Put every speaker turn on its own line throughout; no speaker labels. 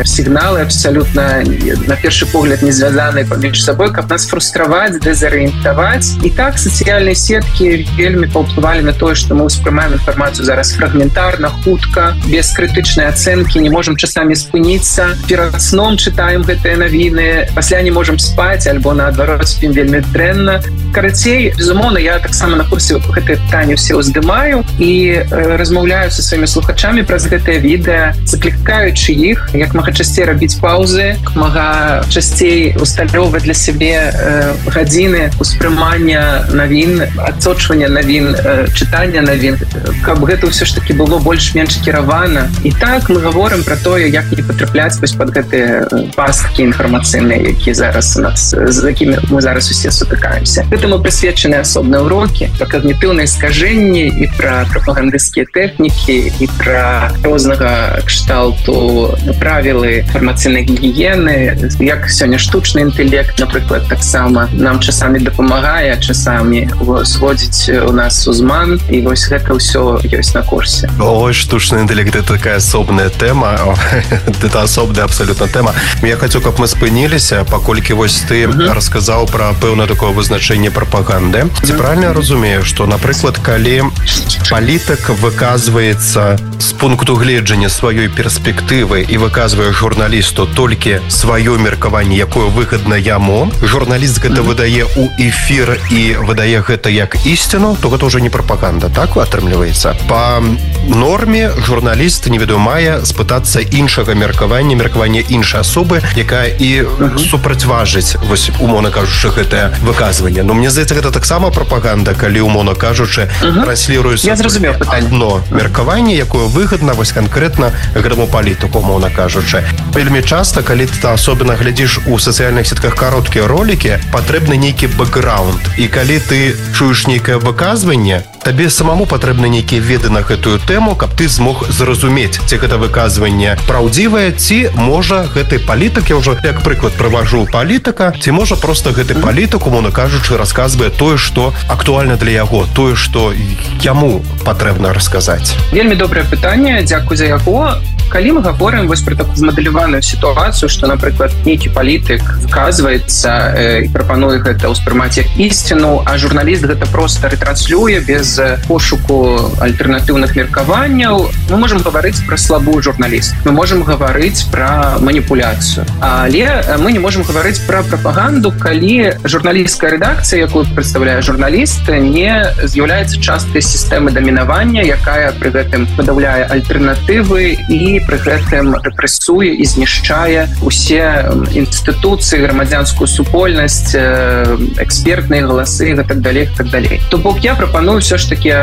сігналы абсалютна на першы погляд не звязаныя паміж сабой, каб нас фрустраваць, дэзарыентаваць. І так сацыяльныя сеткі вельмі паўплывалі на тое, што мы ўспрымаем інфармацыю зараз фрагментарна, хутка, без крытычнай ацэнкі, не можам часамі спыніцца, перад сном чытаем гэтыя навіны, пасля не можам спаць, альбо наадварот спім вельмі дрэнна. Карацей, безумоўна, я таксама на курсе гэтыя пытанні ўсе ўздымаю і размаўляю са сваімі слухачамі праз гэтыя відэа, заклікаючы іх, як мага часцей рабіць паўзы, мага часцей усталёўваць для сябе гадзіны успрымання навін, адсочвання навін, чытання навін, каб гэта ўсё ж такі было больш-менш кіравана. І так мы гаворым пра тое, як не патрапляць пад гэтыя пасткі інфармацыйныя, якія зараз у нас, з якімі мы зараз усе сутыкаемся. Гэтаму прысвечаны асобныя урокі пра кагнітыўныя скажэнні і пра прапагандысцкія тэхнікі і пра рознага кшталту правілы інфармацыйнай гігіены, як сёння штучны інтэлект, напрыклад, таксама нам часамі дапамагае, часамі зводзіць у нас узман, і вось гэта ўсё ёсць на курсе.
Ой, штучны інтэлект — это такая асобная тэма, это асобная абсолютно тэма. Я хочу, каб мы спыніліся, паколькі вось ты расказаў пра пэўнае такое вызначэнне прапаганды. Ці правильно я разумею, што, напрыклад, калі палітык выказваецца з пункту гледжання сваёй перспектывы і выказвае журналісту толькі сваё меркаванне, якое выгадна яму, журналіст гэта выдае ў эфір і выдае гэта як ісціну, то гэта ўжо не прапаганда, так атрымліваецца? Па норме журналіст, не ведаю, мае спытацца іншага меркавання іншай асобы, якая і супрацьважыць, вось, умоўна кажучы, гэтае выказванне. Но мне здаецца, гэта таксама прапаганда, калі, умоўна кажучы, трансліруецца адно меркаванне, якое выгадна вось канкрэтна гэтаму палітыку, умоўна кажучы. Вельмі часта, калі ты асобна глядзіш у сацыяльных сетках кароткія ролікі, патрэбны нейкі бэкграунд. І калі ты чуеш нейкае выказванне, табе самому патрэбны нейкія веды на гэтую тэму, каб ты змог зразумець, ці гэта выказванне праўдзівае, ці можа гэты палітык, я ўжо як прыклад прыважу палітыка, ці можа проста гэты палітык, умоўна кажучы, расказвае тое, што актуальна для яго, тое, што яму патрэбна расказаць.
Вельмі добрае пытанне, дзякуй за яго. Калі мы гаворым вось пра такую змадэляваную сітуацыю, што, напрыклад, нейкі палітык выказваецца і прапануе гэта ўспрымаць як ісціну, а журналіст гэта проста ретранслюе без пошуку альтэрнатыўных меркаванняў, мы можам гаварыць пра слабую журналіст. Мы можам гаварыць пра маніпуляцыю. Але мы не можам гаварыць пра прапаганду, калі журналісцкая рэдакцыя, якую прадстаўляе журналіст, не з'яўляецца часткай сістэмы дамінавання, якая пры гэтым падаўляе альтэрнатывы і пры гэтым рэпрэсуе і знішчае усе інстытуцыі, грамадзянскую супольнасць, экспертныя галасы і так далей, так далей. То бок я прапаную ўсё ж такі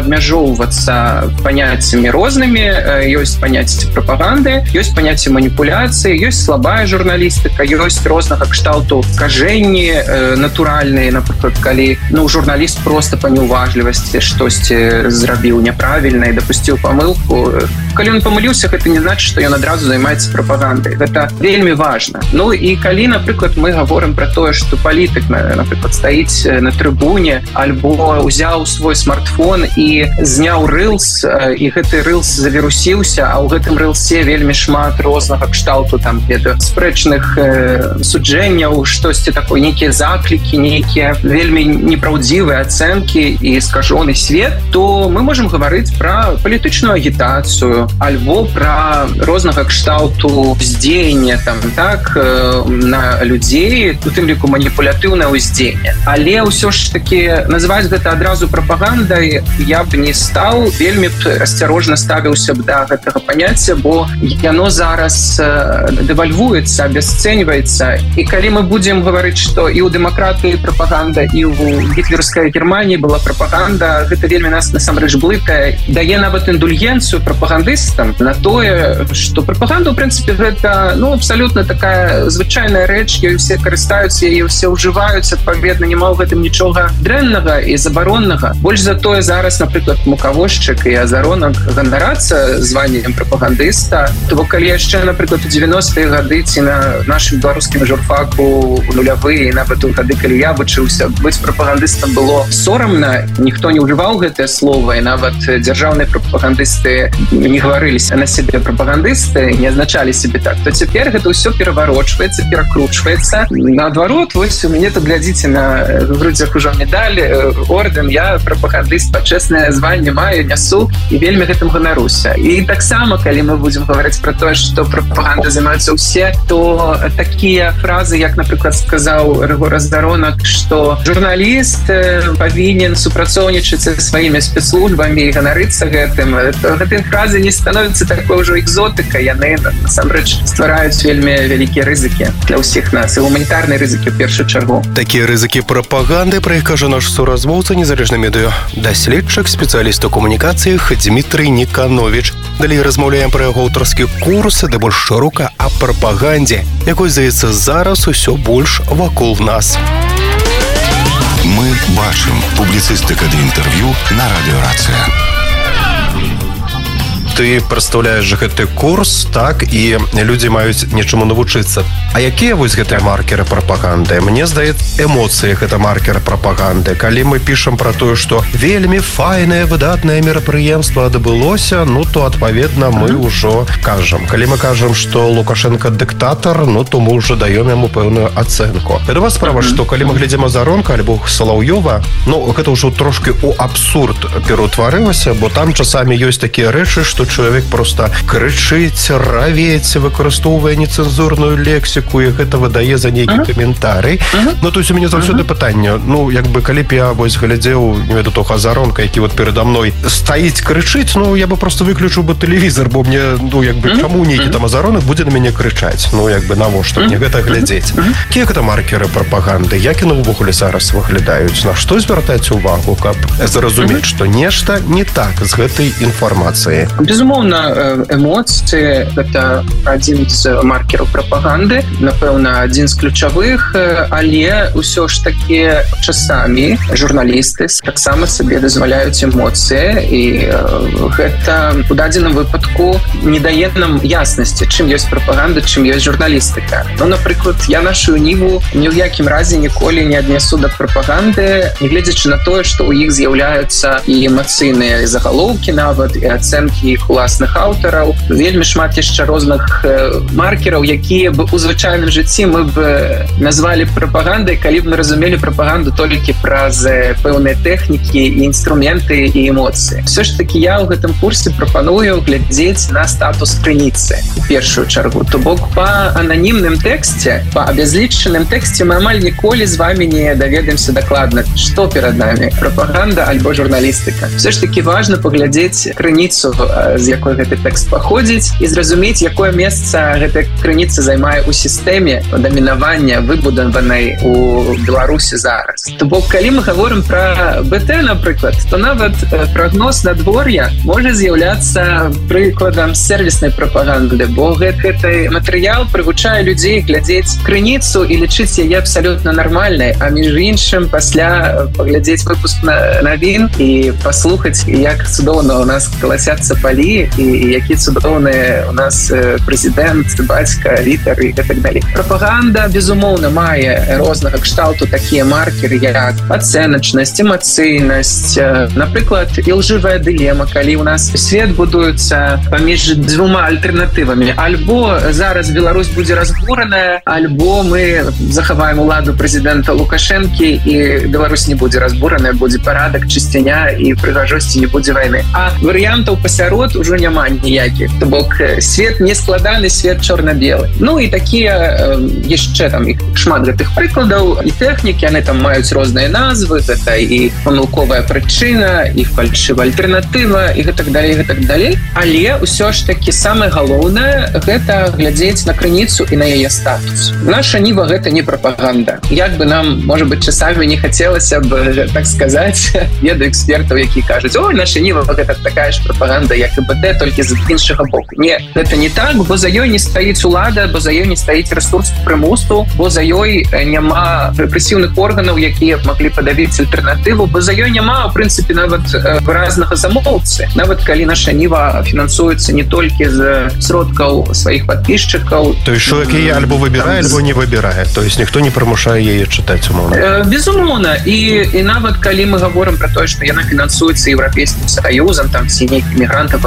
абмяжоўвацца паняццямі рознымі. Ёсць паняцце прапаганды, ёсць паняцце маніпуляцыі, ёсць слабая журналістыка, ёсць рознага кшталту скажэнні натуральныя, напрыклад, калі журналіст проста па неуважлівасці штосьці зрабіў няправільна і дапусціў памылку. Калі ён памыліўся, гэта не значыць, што ён адразу займаецца прапагандай. Гэта вельмі важна. Ну і калі, напрыклад, мы гаворым пра тое, што палітык, напрыклад, стаіць на трыбуне альбо ўзяў свой смартфон і зняў рылс, і гэты рылс завірусіўся, а ў гэтым рылсе вельмі шмат рознага кшталту там спрэчных суджэнняў, штосьці такое, нейкія заклікі, нейкія вельмі непраўдзівыя ацэнкі і скажоны свет, то мы можам гаварыць пра палітычную агітацыю альбо пра рознага кшталту ўздзеяння там, так, на людзей, у тым ліку маніпулятыўнае ўздзеянне. Але ўсё ж такі называць гэта адразу прапагандай я б не стаў, вельмі б асцярожна ставіўся б да гэтага паняцця, бо яно зараз дэвальвуецца, абясцэньваецца. І калі мы будзем гаварыць, што і ў дэмакратыі прапаганда, і ў гітлерскай Германіі была прапаганда, гэта вельмі нас насамрэч блытае, дае нават індульгенцыю прапагандыстам на тое, што прапаганда, ў прынцыпе, гэта абсалютна такая звычайная рэч, ёй усе карыстаюцца, яе ўсе ўжываюць, адпаведна, няма ў гэтым нічога дрэннага і забароннага. Больш за тое зараз, напрыклад, мукавозчык і азаронак гандарацца званнем прапагандыста, то калі яшчэ, напрыклад, у 90-е гады ці на нашым беларускім журфаку нулявыя і нават у гады, калі я вучыўся, быць прапагандыстам было сорамна, ніхто не ўжываў гэтае слова, і нават дзяржаўныя прапагандысты не гаварыліся на сябе себе прапагандысты, не азначалі себе так, то цяпер гэта ўсё пераварочваецца, перакручваецца. Наадварот, вось у мяне тут глядзіце на грудзях ужо медаль, орден, я прапагандыст, пачэснае званне маю, нясу і вельмі гэтым ганаруся. І таксама, калі мы будзем гаварыць пра тое, што прапаганда займаюцца ўсе, то такія фразы, як, напрыклад, сказаў Рыгор Аздаронак, што журналіст павінен супрацоўнічаць са сваімі спецслужбамі і ганарыцца гэтым. Гэтыя фразы не становяцца такой ужо экзотыкай, яны насамрэч ствараюць вельмі вялікія рызыкі для ўсіх нас, і гуманітарныя рызыкі ў першую чаргу.
Такія рызыкі прапаганды, пра іх кажа наш суразмоўца, незалежны медыа даследчык, спецыяліст у камунікацыях Дмітрый Никанович. Далей размаўляем пра яго аўтарскі курс, ды больш шырока аб прапагандзе, якой, здаецца, зараз усё больш вакол нас.
Мы бачым. Публіцыстыка ды інтэрв'ю на радыёрацыя.
Ты прадстаўляеш гэты курс, так, і людзі маюць нечаму навучыцца. А якія вось гэтыя маркеры прапаганды? Мне здаецца, эмоцыі гэта маркер прапаганды. Калі мы пішам пра тое, што вельмі файнае, выдатнае мерапрыемства адбылося, ну, то, адпаведна, мы ўжо кажам. Калі мы кажам, што Лукашенко дыктатар, ну, то мы ўжо даём яму пэўную ацэнку. Гэта вас справа, што калі мы глядзім Азаронка альбо Салаўёва, ну, гэта ўжо трошки у абсурд пераўтварылася, бо там часамі ёсць такія рэчы, што чалавек просто крычыць, равець, выкарыстоўвае нецэнзурную лексіку, і гэта выдае за нейкі каментарый. Ну, то есть у мяне заўсёды пытанне, ну, як бы, калі б я вось глядзеў, не веду, того Азаронка, які вот перада мной стаіць, крычыць, ну, я бы просто выключыў бы тэлевізор, бо мне, ну, як бы, чаму нейкі там Азаронак будзе на мяне крычаць? Ну, як бы, навошта мне гэта глядзець? Якія гэта маркеры прапаганды? Як яны ўвогуле зараз выглядаюць? На што звяртаць увагу, каб зразумець, што нешта не так з гэтай інфармацыяй?
Безумоўна, эмоцыі – гэта адзін з маркераў прапаганды, напэўна, адзін з ключавых, але ўсё ж такі часамі журналісты таксама сабе дазваляюць эмоцыі, і гэта у дадзеным выпадку не дае нам яснасці, чым ёсць прапаганда, чым ёсць журналістыка. Ну, напрыклад, я нашу ніву ні ў якім разе ніколі не аднясу да прапаганды, нягледзячы на тое, што ў іх з'яўляюцца і эмацыйныя загалоўкі нават, і ацэнкі іх уласных аўтараў. Вельмі шмат яшчэ розных маркераў, якія б у звычайным жыцці мы б назвалі прапагандай, калі б мы разумелі прапаганду толькі праз пэўныя тэхнікі і інструменты і эмоцыі. Все ж такі я ў гэтым курсе прапаную глядзець на статус крыніцы у першую чаргу. То бок па ананімным тэксце, па абязлічаным тэксце мы амаль ніколі з вамі не даведаемся дакладна, што перад намі, прапаганда альбо журналістыка. Все ж такі важна паглядзець крыніцу, з якой гэты тэкст паходзіць, і зразумець, якое месца гэтая крыніца займае ў сістэме дамінавання, выбудаванай у Беларусі зараз. То бок, калі мы гаворым пра БТ, напрыклад, то нават прагноз надвор'я можа з'яўляцца прыкладам сэрвіснай прапаганды, бо гэты матэрыял прывучае людзей глядзець крыніцу і лічыць яе абсалютна нармальнай, а між іншым пасля паглядзець выпуск навін і паслухаць, як цудоўна ў нас каласяцца палі, і які цудоўны у нас прэзідэнт, бацька, лідар і так далей. Прапаганда, безумоўна, мае рознага кшталту такія маркеры, як ацэначнасць, эмацыйнасць, напрыклад, ілжывая дылема, калі у нас свет будуецца паміж двума альтэрнатывамі. Альбо зараз Беларусь будзе разбураная, альбо мы захаваем уладу прэзідэнта Лукашэнкі і Беларусь не будзе разбураная, будзе парадак, чысціня і прыгажосці, не будзе вайны. А варыянтаў пасярод ужо няма ніякіх. То бок свет не складаны, свет чорна-белы. Ну і такія яшчэ там шмат гэтых прыкладаў і тэхнікі, яны там маюць розныя назвы, гэта і памылковая прычына, і фальшывая альтэрнатыва, і гэтак далей, гэтак далей. Але ўсё ж такі самае галоўнае гэта глядзець на крыніцу і на яе статус. Наша ніва гэта не прапаганда. Як бы нам, можа быць, часамі не хацелася б так сказаць, ведаю экспертаў, які кажуць: ой, наша ніва гэта такая ж прапаганда, як і БТ, толькі з іншага боку. Не, гэта не так, бо за ёй не стаіць улада, бо за ёй не стаіць рэсурс прымусу, бо за ёй няма рэпрэсіўных органаў, якія б маглі падавіць альтэрнатыву, бо за ёй няма, у прынцыпе, нават выразнага замоўцы. Нават калі наша ніва фінансуецца не толькі з сродкаў сваіх падпісчыкаў.
То есть чалавек альбо выбірае, альбо не выбірае. То есть ніхто не прымушае яе чытаць, умоўна.
Безумоўна. І нават калі мы гаворым пра тое, што яна фінансуецца Еўрапейскім Саюзам, там ці нейкімі грантавымі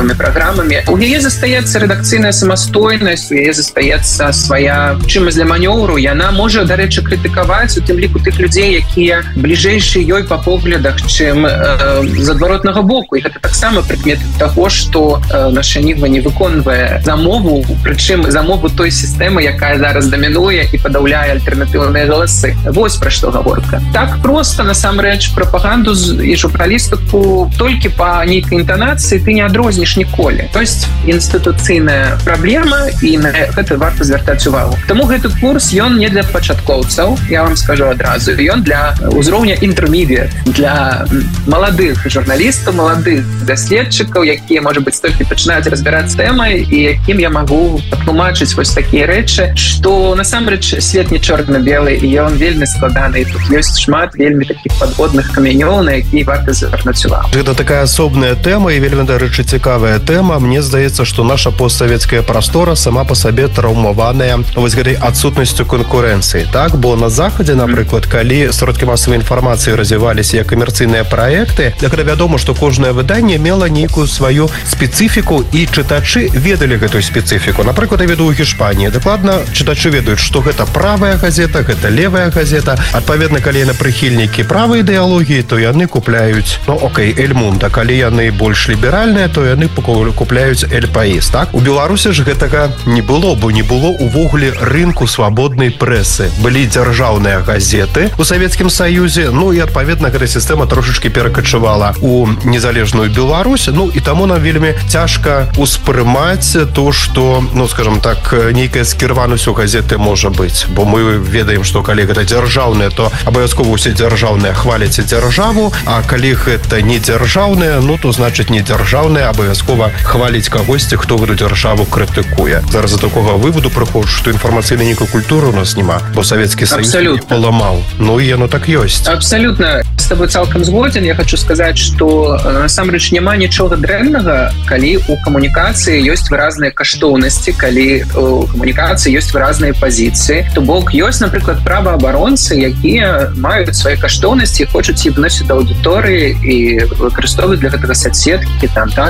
новымі праграмамі. У яе застаецца рэдакцыйная самастойнасць, у яе застаецца свая чымось для манёўру. Яна можа, дарэчы, крытыкаваць у тым ліку тых людзей, якія бліжэйшыя ёй па поглядах, чым з адваротнага боку. І гэта таксама прыкмет таго, што наша Нігва не выконвае замову, прычым замову той сістэмы, якая зараз дамінуе і падаўляе альтэрнатыўныя галасы. Вось пра што гаворка. Так проста, насамрэч, прапаганду і журналістыку толькі па нейкай інтанацыі ты не адрозніш ніколі. То есть інстытуцыйная праблема, і на гэта варта звяртаць увагу. Таму гэты курс, ён не для пачаткоўцаў, я вам скажу адразу, ён для ўзроўня intermediate, для маладых журналістаў, маладых даследчыкаў, якія, можа быць, толькі пачынаюць разбірацца тэмай, і якім я магу патлумачыць вось такія рэчы, што насамрэч свет не чорна-белы, і ён вельмі складаны, і тут ёсць шмат вельмі такіх падводных камянёў, на які варта звярнуць увагу.
Гэта такая асобная тэма і вельмі, дарэчы, цікавая тэма. Мне здаецца, што наша постсавецкая прастора сама па сабе траўмаваная вось гэтай адсутнасцю канкурэнцыі, так? Бо на захадзе, напрыклад, калі сродкі масавай інфармацыі развіваліся як камерцыйныя праекты, гэта вядома, што кожнае выданне мела нейкую сваю спецыфіку, і чытачы ведалі гэтую спецыфіку. Напрыклад, я веду ў Гішпаніі. Дакладна чытачы ведаюць, што гэта правая газета, гэта левая газета. Адпаведна, калі яны прыхільнікі правай ідэалогіі, то яны купляюць, Эль Мунда. Калі яны больш ліберальныя, то яны купляюць Эль Паís, так? У Беларусі ж гэтага не было, бо не было увогуле рынку свабоднай прэсы. Былі дзяржаўныя газеты у Савецкім Саюзе, і адпаведна гэта сістэма трошачкі перакачывала у незалежную Беларусь, і таму нам вельмі цяжка успрымаць то, што, скажам так, нейкая скіраванасць у газеты можа быць, бо мы ведаем, што калі гэта дзяржаўнае, то абавязкова ўсе дзяржаўныя хваляць дзяржаву, а калі гэта не дзяржаўнае, то значыць не дзяржаўнае абавязкова хваліць кагосьці, хто гэту дзяржаву крытыкуе. Зараз за такога выводу прыходжу, што інфармацыйнай нейкай культуры у нас няма, бо Савецкі Саюз не паламаў. І яно так ёсць.
Абсалютна з табой цалкам згодзін. Я хочу сказаць, што насамрэч няма нічога дрэннага, калі у камунікацыі ёсць выразныя каштоўнасці, калі у камунікацыі ёсць выразныя пазіцыі. То бок ёсць, напрыклад, праваабаронцы, якія маюць свае каштоўнасці, хочуць іх вносіць да аўдыторыі і выкарыстоўваюць для гэтага соцсеткі,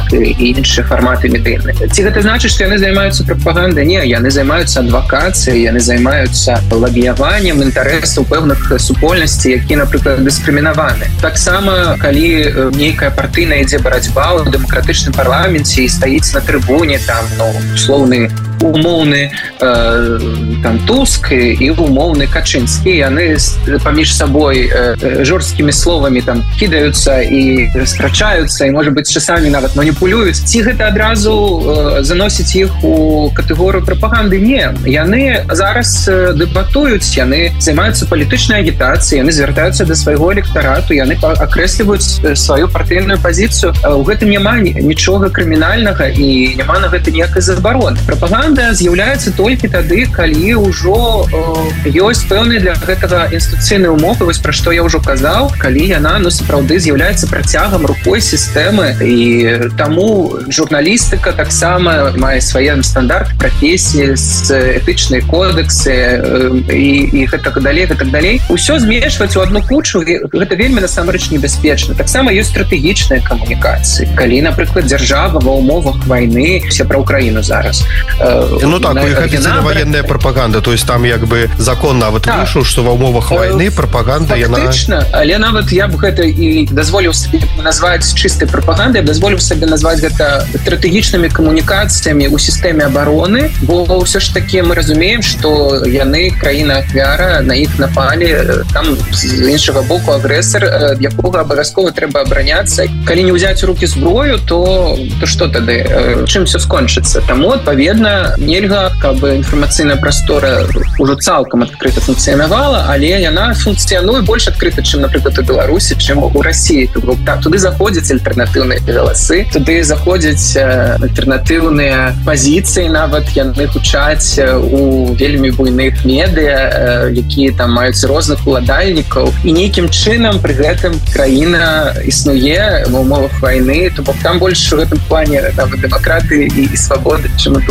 і іншыя фарматы медыйныя. Ці гэта значыць, што яны займаюцца прапагандай? Не, яны займаюцца адвакацыяй, яны займаюцца лабіяваннем інтарэсаў пэўных супольнасцей, якія, напрыклад, дыскрымінаваны. Таксама, калі нейкая партыйная ідзе барацьба ў дэмакратычным парламенце і стаіць на трыбуне, умоўны Туск і умоўны Качынскі, яны паміж сабой жорсткімі словамі кідаюцца і спрачаюцца, і, можа быць, часамі нават маніпулююць. Ці гэта адразу заносіць іх у катэгорыю прапаганды? Не. Яны зараз дэбатуюць, яны займаюцца палітычнай агітацыяй, яны звяртаюцца да свайго электарату, яны акрэсліваюць сваю партыйную пазіцыю. У гэтым няма нічога крымінальнага і няма на гэта ніякай забароны. Прапаганда з'яўляецца толькі тады, калі ўжо ёсць пэўныя для гэтага інстытуцыйныя умовы, вось пра што я ўжо казаў, калі яна, сапраўды з'яўляецца працягам рукой сістэмы, і таму журналістыка таксама мае свае стандарты прафесіі, этычныя кодексы і гэтак далей. Усё змешваць у одну кучу, гэта вельмі насамрэч небяспечна. Таксама ёсць стратэгічныя камунікацыі. Калі, напрыклад, дзяржава ва ўмовах вайны, все пра Украіну зараз.
Военная пропаганда, то есть там закон нават вышел, што ва ўмовах вайны прапаганда
фактычна, але нават я б гэта і дазволіў сабе назваць чыстай прапагандай, я б дазволіў сабе назваць гэта стратэгічнымі камунікацыямі ў сістэме абароны, бо ўсё ж такі мы разумеем, што яны краіна-ахвяра, на іх напалі, там з іншага боку агрэсар, якога абавязкова трэба абараняцца. Калі не ўзяць у рукі зброю, то што тады? Чым все скончыцца? Таму, адпаведна, нельга, каб інфармацыйная прастора ўжо цалкам адкрыта функцыянавала, але яна функцыянуе больш адкрыта, чым, напрыклад, у Беларусі, чым у Расіі. Туды заходзяць альтэрнатыўныя галасы, туды заходзяць альтэрнатыўныя пазіцыі, нават яны гучаць у вельмі буйных медыа, якія там маюць розных уладальнікаў, і нейкім чынам пры гэтым краіна існуе ва ўмовах вайны, то бок там больш у гэтым плане дэмакратыі і свабоды, чым у Беларусі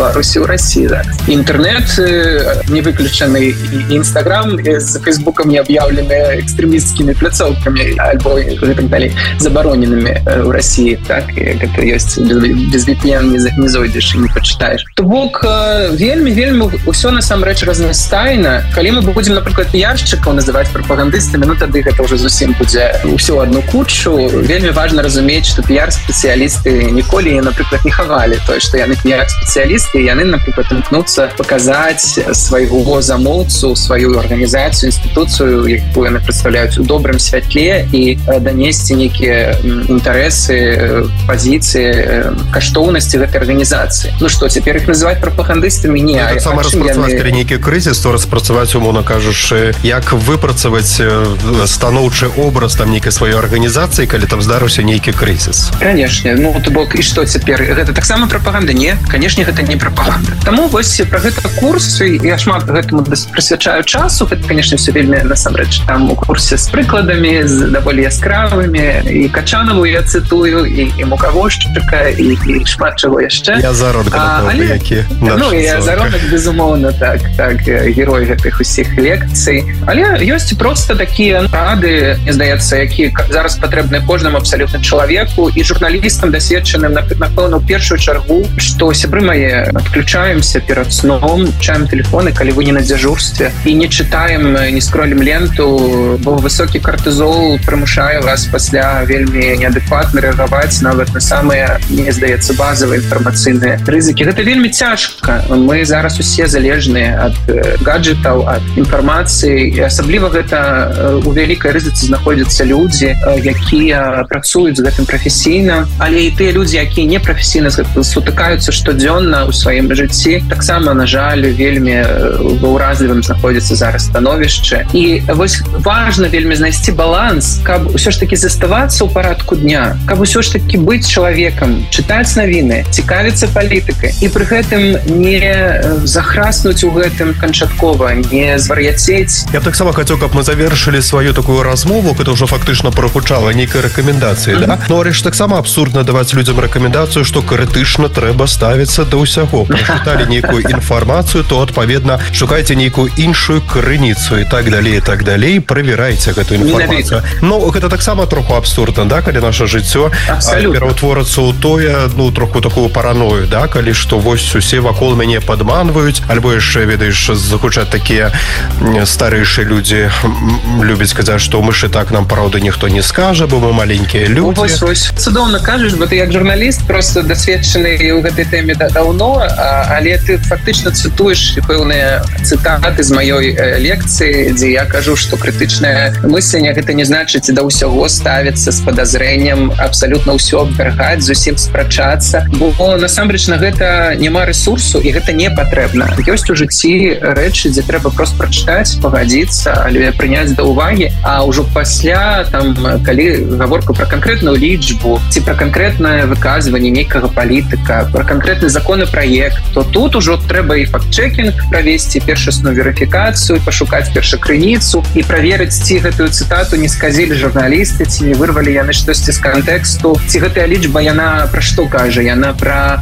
ў России. Интернет не выключаны, и Инстаграм с Фейсбуком не объявлены экстремистскими пляцоўками альбо и так далее, забароненными в России. Так, это есть без VPN не зойдешь и не почитаешь. То бок вельмі ўсё насамрэч разнастайна. Калі мы будем, например, пиарщиков называть пропагандистами, ну тады гэта уже зусім будзе ўсё одну кучу. Вельмі важно разумець, что пиар-специалисты ніколі, например, не хавалі то, что яны пиар-специалисты, и яны, например, імкнуцца показать свайго замоўцу, сваю организацию, институцию, якую яны представляюць у добрым святле, и донесці некие интересы, позиции, каштоўнасці гэтай организации. Ну что, теперь их называть пропагандистами? Не.
Так само распрацаваць калі нейкі крызіс, то распрацаваць, умоўна кажучы, як выпрацаваць станоўчы образ там нейкай сваёй арганізацыі, калі там здарыўся нейкі крызіс.
Конечно. Ну, то бок, і што цяпер? Гэта таксама прапаганда? Не, конечно, гэта не прапаганда. Таму вось пра гэта курс, я шмат гэтаму прысвячаю часу, гэта, конечно, все вельмі насамрэч. Там у курсе з прыкладамі, з даволі яскравымі, і Качанову я цытую, і Мукавошчыка, і шмат чаго яшчэ.
Я зародак на того, які наш.
Ну, я зародак, безумоўна, так, герой гэтых усіх лекцый. Але ёсць проста такія рады, мне здаецца, якія зараз патрэбныя кожнаму абсалютна чалавеку і журналістам дасведчаным, напэўна, ў першую чаргу, што сябры мае, адключаемся перад сном, чаем тэлефоны, калі вы не на дзяжурстве, і не чытаем, не скролім ленту, бо высокі картызол прымушае вас пасля вельмі неадэкватна рэагаваць нават на самыя, мне здаецца, базавыя інфармацыйныя рызыкі. Гэта вельмі цяжка. Мы зараз усе залежныя ад гаджетаў, ад інфармацыі, і асабліва гэта у вялікай рызыцы знаходзяцца людзі, якія працуюць з гэтым прафесійна, але і тыя людзі, якія не прафесійна сутыкаюцца штодзённа ў сваім жыцці, таксама, на жаль, вельмі ва ўразлівым знаходзіцца зараз становішча. І вось важна вельмі знайсці баланс, каб усё ж такі заставацца ў парадку дня, каб усё ж такі быць чалавекам, чытаць навіны, цікавіцца палітыкай, і пры гэтым не захраснуць у гэтым канчаткова, не звар'яцець.
Я таксама хацеў, каб мы завершылі сваю такую размову, гэта ўжо фактычна прагучала нейкай рэкамендацыі, да? Ну, але ж таксама абсурдна даваць людзям рэкамендацыю, што крытычна трэба ставіцца да ўсяго. Прачыталі нейкую інфармацыю, то, адпаведна, шукайце нейкую іншую крыніцу і так далей, правярайце гэту інфармацыю. Ну, гэта таксама троху абсурдна, да, калі наша жыццё пераўтворацца ў тое, ну, троху такую параною, да, калі што вось усе вакол мяне падманваюць, альбо яшчэ, ведаеш, загучаць такія старэйшыя людзі любяць казаць, што мы ж і так нам праўды ніхто не скажа, бо мы маленькія людзі.
Вось, цудоўна кажаш, бо ты як журналіст просто дасведчаны ў гэтай тэме даўно, але ты фактычна цытуеш пэўныя цытаты з маёй лекцыі, дзе я кажу, што крытычнае мысленне гэта не значыць да ўсяго ставіцца з падазрэннем, абсалютна ўсё абвяргаць, зусім спрачацца, бо насамрэч на гэта няма рэсурсу і гэта не патрэбна. Ёсць у жыцці рэчы, дзе трэба проста прачытаць, пагадзіцца, але прыняць да ўвагі, а ўжо пасля, там, калі гаворка пра канкрэтную лічбу ці пра канкрэтнае выказванне нейкага палітыка, пра канкрэтны законапраект, то тут ужо трэба і факт-чекінг правесці, першасную верыфікацыю, пашукаць першакрыніцу і праверыць, ці гэтую цытату не сказілі журналісты, ці не вырвалі яны штосьці з кантэксту, ці гэтая лічба, яна пра што кажа? Яна пра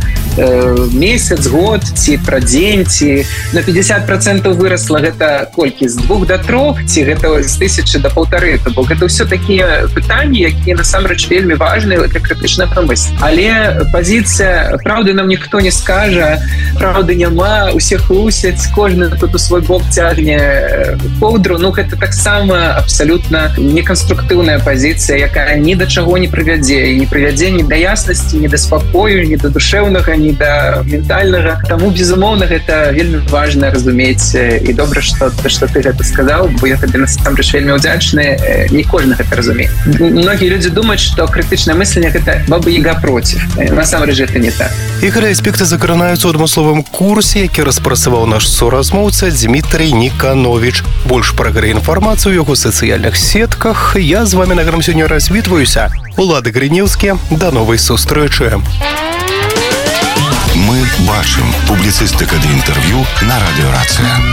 месяц, год, ці пра дзень, ці на 50% вырасла, гэта колькі? З 2 до 3, ці гэта з 1000 до 1,5? Бо гэта ўсё такія пытанні, якія насамрэч вельмі важныя для крытычнага мыслення. Але пазіцыя «праўды нам ніхто не скажа», «праўды няма», «усе хлусяць», «кожны тут у свой бок цягне коўдру», ну гэта таксама абсалютна неканструктыўная пазіцыя, якая ні да чаго не прывядзе, і не прывядзе ні да яснасці, ні да спакою, ні да душэўнага, ні да ментальнага. Таму, безумоўна, гэта вельмі важна разумець, і добра, што ты гэта сказаў, бо я табе насамрэч вельмі ўдзячны, не кожны гэта разумее. Многія людзі думаюць, што крытычнае мысленне гэта баба-яга проціў. Насамрэч гэта не так.
Ігоря аспекты закранаюцца ў адмысловым курсе, які распрацаваў наш суразмоўца Дмітрый Никанович. Больш пра інфармацыю ў яго сацыяльных сетках. Я з вами на гэтым сёння развітваюся. Улады Грынеўскі. Да новай сустрэчы.
Мы бачым. Публіцыстыка ды інтэрв'ю на радыё Рацыя.